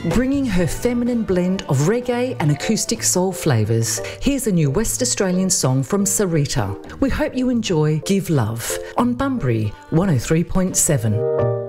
bringing her feminine blend of reggae and acoustic soul flavours. Here's a new West Australian song from Sarita. We hope you enjoy Give Love on Bunbury 103.7.